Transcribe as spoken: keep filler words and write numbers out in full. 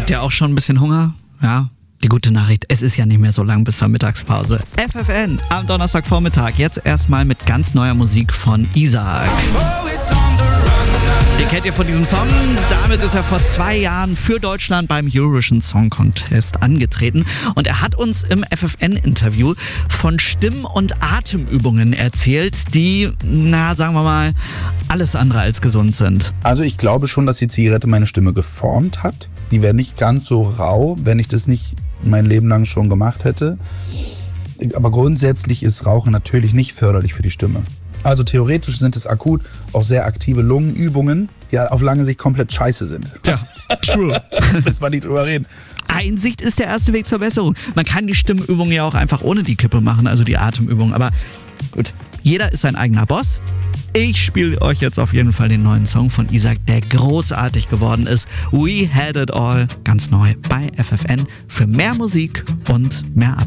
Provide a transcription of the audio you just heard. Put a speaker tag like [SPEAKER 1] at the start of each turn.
[SPEAKER 1] Habt ihr auch schon ein bisschen Hunger? Ja. Die gute Nachricht, es ist ja nicht mehr so lang bis zur Mittagspause. F F N am Donnerstagvormittag. Jetzt erstmal mit ganz neuer Musik von Isaac. Den kennt ihr von diesem Song. Damit ist er vor zwei Jahren für Deutschland beim Eurovision Song Contest angetreten. Und er hat uns im F F N-Interview von Stimm- und Atemübungen erzählt, die, na, sagen wir mal, alles andere als gesund sind.
[SPEAKER 2] Also ich glaube schon, dass die Zigarette meine Stimme geformt hat. Die wäre nicht ganz so rau, wenn ich das nicht mein Leben lang schon gemacht hätte. Aber grundsätzlich ist Rauchen natürlich nicht förderlich für die Stimme. Also theoretisch sind es akut auch sehr aktive Lungenübungen, die auf lange Sicht komplett scheiße sind.
[SPEAKER 1] Tja, true.
[SPEAKER 2] Müssen wir nicht drüber reden.
[SPEAKER 1] Einsicht ist der erste Weg zur Besserung. Man kann die Stimmübung ja auch einfach ohne die Kippe machen, also die Atemübung. Aber gut, jeder ist sein eigener Boss. Ich spiele euch jetzt auf jeden Fall den neuen Song von Isaac, der großartig geworden ist. We Had It All, ganz neu bei F F N für mehr Musik und mehr Ab.